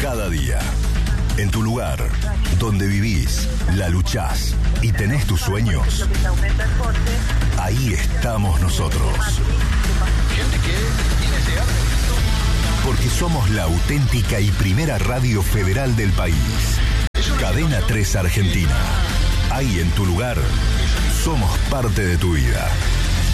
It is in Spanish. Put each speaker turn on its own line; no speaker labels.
cada día. En tu lugar, donde vivís, la luchás y tenés tus sueños, ahí estamos nosotros. Porque somos la auténtica y primera radio federal del país. Cadena 3 Argentina. Ahí en tu lugar, somos parte de tu vida.